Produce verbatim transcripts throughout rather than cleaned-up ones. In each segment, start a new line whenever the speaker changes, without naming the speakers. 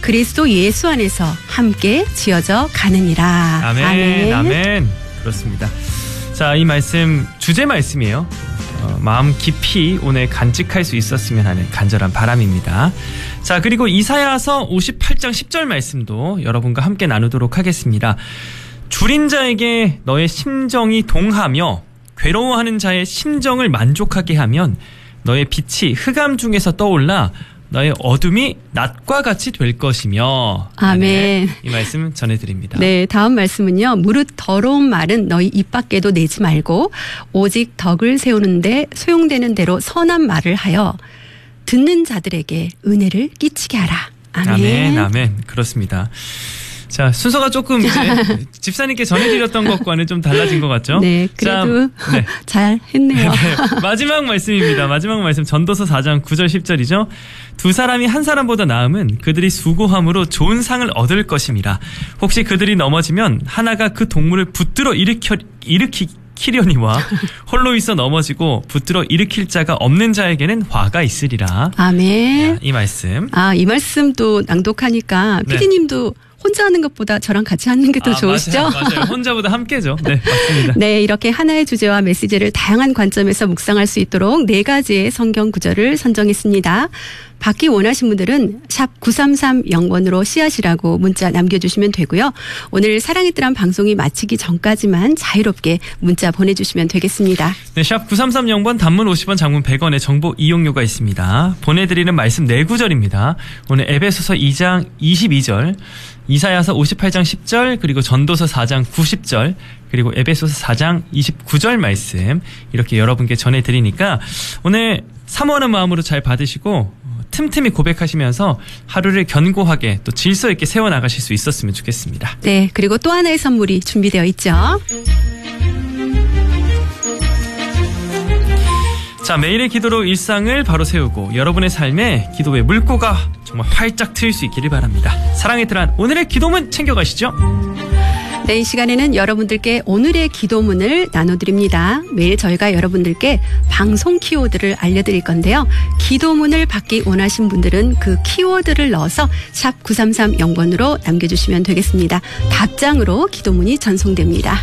그리스도 예수 안에서 함께 지어져 가느니라.
아멘, 아멘. 아멘. 그렇습니다. 자, 이 말씀 주제 말씀이에요. 어, 마음 깊이 오늘 간직할 수 있었으면 하는 간절한 바람입니다. 자, 그리고 이사야서 오십팔 장 십 절 말씀도 여러분과 함께 나누도록 하겠습니다. 줄인 자에게 너의 심정이 동하며 괴로워하는 자의 심정을 만족하게 하면 너의 빛이 흑암 중에서 떠올라 너의 어둠이 낮과 같이 될 것이며.
아멘.
네, 이 말씀 전해드립니다.
네, 다음 말씀은요. 무릇 더러운 말은 너희 입 밖에도 내지 말고 오직 덕을 세우는데 소용되는 대로 선한 말을 하여 듣는 자들에게 은혜를 끼치게 하라. 아멘.
아멘. 아멘. 그렇습니다. 자, 순서가 조금 이제 집사님께 전해드렸던 것과는 좀 달라진 것 같죠?
네, 그래도
자, 네.
잘 했네요.
네, 마지막 말씀입니다. 마지막 말씀 전도서 사 장 구 절 십 절이죠. 두 사람이 한 사람보다 나음은 그들이 수고함으로 좋은 상을 얻을 것임이라. 혹시 그들이 넘어지면 하나가 그 동물을 붙들어 일으켜, 일으키려니와 홀로 있어 넘어지고 붙들어 일으킬 자가 없는 자에게는 화가 있으리라.
아멘.
자, 이 말씀.
아, 이 말씀도 낭독하니까
네.
피디님도 혼자 하는 것보다 저랑 같이 하는 게 더
아,
좋으시죠?
맞아요, 맞아요. 혼자보다 함께죠. 네, 맞습니다.
네, 이렇게 하나의 주제와 메시지를 다양한 관점에서 묵상할 수 있도록 네 가지의 성경 구절을 선정했습니다. 받기 원하신 분들은 샵 구삼삼 번으로 씨앗이라고 문자 남겨주시면 되고요. 오늘 사랑의 뜨란 방송이 마치기 전까지만 자유롭게 문자 보내주시면 되겠습니다.
네, 샵 구삼삼 번 단문 오십 원 장문 백 원의 정보 이용료가 있습니다. 보내드리는 말씀 네 구절입니다. 오늘 에베소서 이 장 이십이 절, 이사야서 오십팔 장 십 절, 그리고 전도서 사 장 구십 절, 그리고 에베소서 사 장 이십구 절 말씀 이렇게 여러분께 전해드리니까 오늘 사모하는 마음으로 잘 받으시고 틈틈이 고백하시면서 하루를 견고하게 또 질서 있게 세워나가실 수 있었으면 좋겠습니다.
네, 그리고 또 하나의 선물이 준비되어 있죠.
자, 매일의 기도로 일상을 바로 세우고 여러분의 삶에 기도의 물꼬가 정말 활짝 트일 수 있기를 바랍니다. 사랑의 뜨란 오늘의 기도문 챙겨가시죠.
네, 이 시간에는 여러분들께 오늘의 기도문을 나눠드립니다. 매일 저희가 여러분들께 방송 키워드를 알려드릴 건데요. 기도문을 받기 원하신 분들은 그 키워드를 넣어서 샵 구삼삼 번으로 남겨주시면 되겠습니다. 답장으로 기도문이 전송됩니다.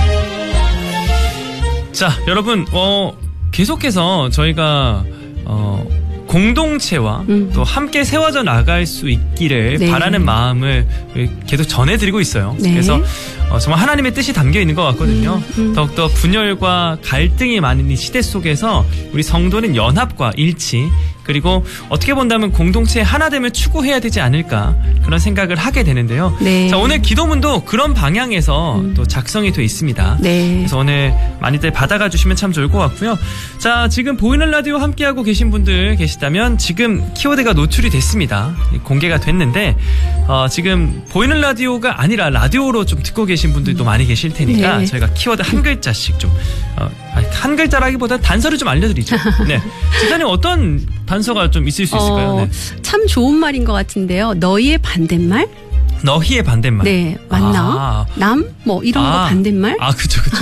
자, 여러분 어, 계속해서 저희가 어, 공동체와
음.
또 함께 세워져 나갈 수 있기를
네.
바라는 마음을 계속 전해드리고 있어요.
네.
그래서 어, 정말 하나님의 뜻이 담겨 있는 것 같거든요.
음, 음.
더욱더 분열과 갈등이 많은 이 시대 속에서 우리 성도는 연합과 일치, 그리고 어떻게 본다면 공동체의 하나됨을 추구해야 되지 않을까 그런 생각을 하게 되는데요.
네.
자, 오늘 기도문도 그런 방향에서 음. 또 작성이 돼 있습니다.
네.
그래서 오늘 많이들 받아가 주시면 참 좋을 것 같고요. 자, 지금 보이는 라디오 함께하고 계신 분들 계시다면 지금 키워드가 노출이 됐습니다. 공개가 됐는데 어, 지금 보이는 라디오가 아니라 라디오로 좀 듣고 계신 분들도 많이 계실 테니까
네.
저희가 키워드 한 글자씩 좀 어, 한 글자라기보다 단서를 좀 알려드리죠. 네, 지사님 어떤 단서가 좀 있을 수 있을까요?
어,
네.
참 좋은 말인 것 같은데요. 너희의 반대말?
너희의 반대말.
네, 맞나?
아.
남? 뭐 이런
아.
거 반대말?
아, 그쵸, 그쵸.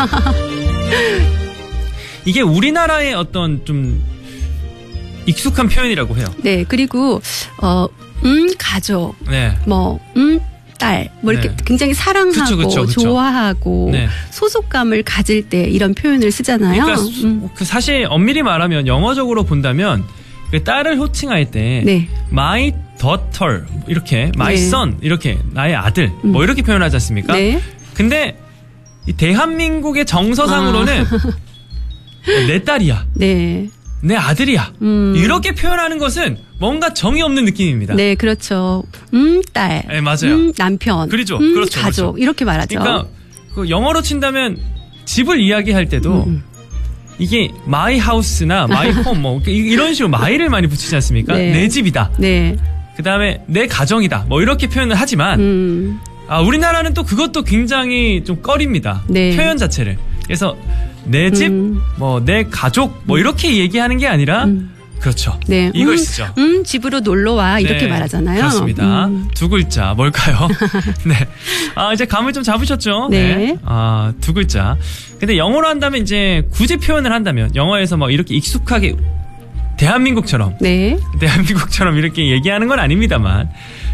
이게 우리나라의 어떤 좀 익숙한 표현이라고 해요.
네, 그리고 어, 음 가족,
네.
뭐 음 딸, 뭐 이렇게
네.
굉장히 사랑하고
그쵸, 그쵸, 그쵸.
좋아하고
네.
소속감을 가질 때 이런 표현을 쓰잖아요.
그러니까
음.
그 사실 엄밀히 말하면 영어적으로 본다면 그 딸을 호칭할 때
네.
my daughter 이렇게 my
네.
son 이렇게 나의 아들
음.
뭐 이렇게 표현하지 않습니까?
네.
근데 이 대한민국의 정서상으로는
아.
내 딸이야.
네.
내 아들이야.
음.
이렇게 표현하는 것은 뭔가 정이 없는 느낌입니다.
네, 그렇죠. 음, 딸.
네, 맞아요.
음, 남편.
그렇죠.
음,
그렇죠,
가족.
그렇죠.
이렇게 말하죠.
그러니까 그 영어로 친다면 집을 이야기할 때도
음.
이게 my house나 my home 뭐 이런 식으로 my를 많이 붙이지 않습니까?
네.
내 집이다.
네.
그다음에 내 가정이다. 뭐 이렇게 표현을 하지만
음.
아, 우리나라는 또 그것도 굉장히 좀 꺼립니다.
네.
표현 자체를. 그래서 내 집,
음.
뭐 내 가족 뭐 이렇게 얘기하는 게 아니라
음.
그렇죠.
네.
이걸
음,
쓰죠.
음, 집으로 놀러 와. 이렇게
네,
말하잖아요.
그렇습니다.
음.
두 글자 뭘까요? 네. 아, 이제 감을 좀 잡으셨죠?
네.
아, 두 글자. 근데 영어로 한다면 이제 굳이 표현을 한다면 영어에서 뭐 이렇게 익숙하게 대한민국처럼
네.
대한민국처럼 이렇게 얘기하는 건 아닙니다만